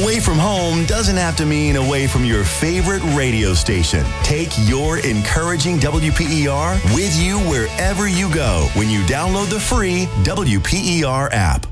Away from home doesn't have to mean away from your favorite radio station. Take your encouraging WPER with you wherever you go when you download the free WPER app.